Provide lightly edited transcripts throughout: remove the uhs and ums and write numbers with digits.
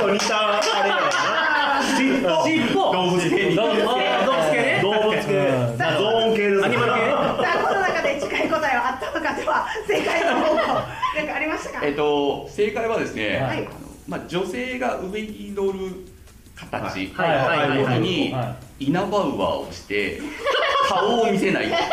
と似たあれやな。尻尾。 動物系に。 動物系ね。 動物系。ゾーン系です。 アニマル系。 さあこの中で近い答えはあったのかでは正解の方法なんかありましたか？ 正解はですね、 はい女性が上に乗る形にイナバウアーをして顔を見せない。 や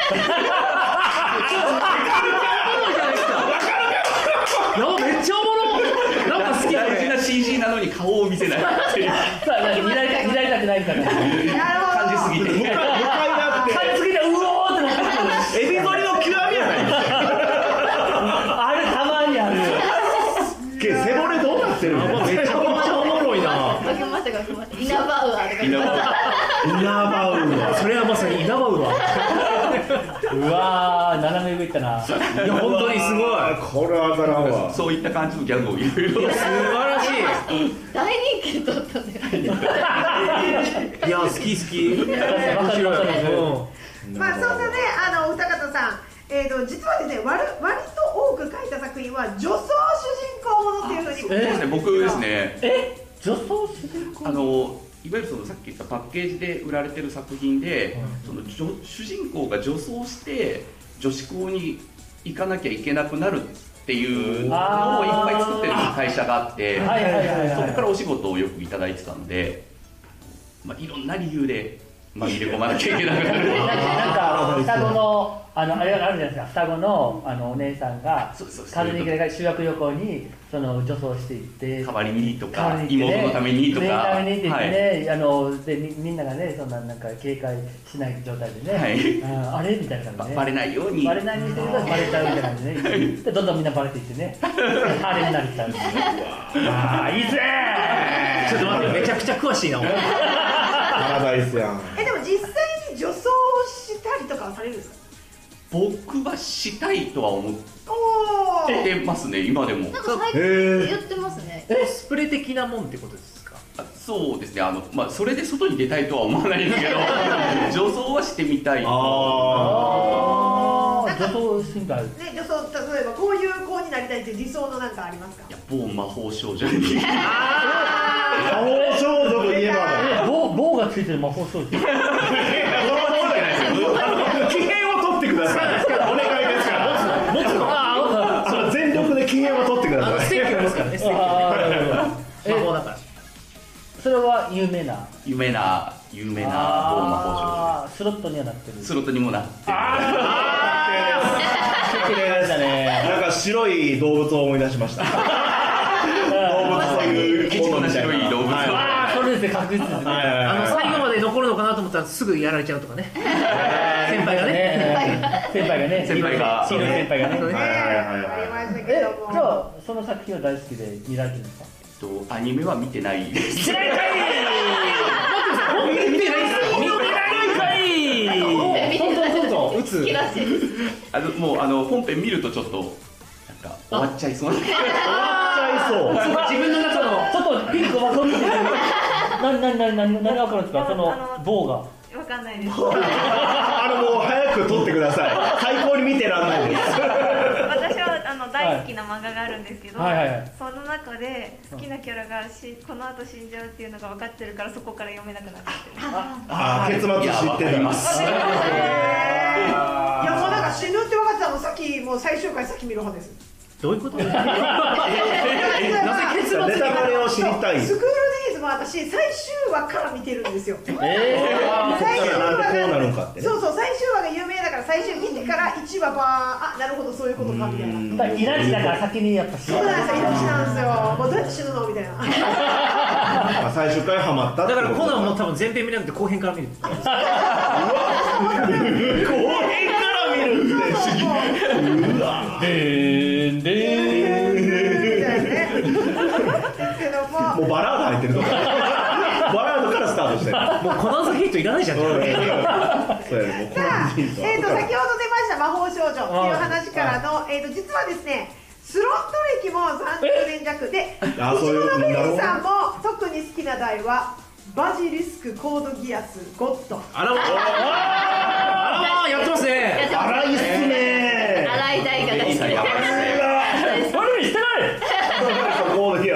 めっちゃおもろ。なんか好きだね。 大事な CG なのに顔を見せないっていう。 見られたくないから。 感じすぎて。 向かい合って。 感じすぎてうおーってなってる。 エビ反りの極みやないですか。 あれたまにある。 背骨どうなってるの？ めっちゃおもろいな。 書きました。イナバウアーって書きました。 イナバウアー。 それはまさにイナバウアー。 うわー、斜め上いったな。 いや本当にすごい。 これはわからんわ。 そういった感じのギャグをいろいろ。 素晴らしい。 大人気取ったね。 いや好き。面白い。 まあそんなねお二方さん、実はですね割と多く書いた作品は女装主人公ものっていうふうに。 そうですね、僕ですね。 女装主人公。 いわゆるさっき言ったパッケージで売られてる作品で、主人公が女装して女子校に行かなきゃいけなくなるっていうのをいっぱい作ってる会社があって、そこからお仕事をよくいただいてたんで、いろんな理由で紛れ込まなきゃいけなくなる。 なんか双子のあれがあるじゃないですか。双子のお姉さんが風に修学旅行に女装していって代わりにとか妹のためにとかでみんながねそんななんか警戒しない状態でね、あれみたいな感じでバレないようにバレないようにしてるとバレちゃうみたいな感じでね。でどんどんみんなバレていってね、あれになっちゃう。ああいいぜー。 ちょっと待って、めちゃくちゃ詳しいな。 パラダイスやん。 でも実際に女装したりとかはされるんですか？ 僕はしたいとは思ってますね、今でも。 なんか最近言ってますね。 コスプレ的なもんってことですか？ そうですね、それで外に出たいとは思わないんですけど女装はしてみたい。 女装してみたいね。 女装、例えばこういう子になりたいって理想のなんかありますか？ いや、某魔法少女に魔法少女といえば棒がついてる魔法少女。 機嫌を取ってください。お願いですから。持つの。それ全力で機嫌を取ってください。 ステーキありますからね。ステーキ。魔法だから。 それは有名な某魔法少女。 スロットにはなってる。 スロットにもなってる。 なんか白い動物を思い出しました。動物というケチコな白い動物。 それですね、確実ですね。 最後まで残るのかなと思ったらすぐやられちゃうとかね。先輩がね。 先輩が。 ありましたけども。 じゃあその作品は大好きで見られてるんですか？ アニメは見てないです。 見てないかい。 打つ。 もう本編見るとちょっとなんか終わっちゃいそうな。 自分の中のちょっとピンク分かるんですよ。何分かるんですか？その棒が。 わかんないです。 もう早く撮ってください。最高に見てらんないです。 私は大好きな漫画があるんですけど、その中で好きなキャラがこの後死んじゃうっていうのが分かってるから、そこから読めなくなっちゃってる。 結末知ってます。 いやもうなんか死ぬって分かってたのさっきもう最終回さっき見る方です。 どういうこと？なぜ結末ネタバレを知りたい。 スクールデイズも私最終話から見てるんですよ。 最終話がこうなるんかってね。 そう最終話が有名だから最終見てから1話なるほどそういうことかみたいな。 イラチだから先にやっぱそうなんですよ、イラチなんですよ。もうどうやって死ぬのみたいな。 最終回ハマった。 だからコナンも多分前編見なくて後編から見る。 後編から見るって不思議。うわ。もうバラード入ってるとか。バラードからスタートしてる。 もうコナンザヒットいらないじゃん。 先ほど出ました魔法少女っていう話からの実はですね、スロット歴も30年弱で、西野メリーさんも特に好きな台はバジリスクコードギアスゴッド。 あらやってますね。 荒いっすね。 荒い台が大好き。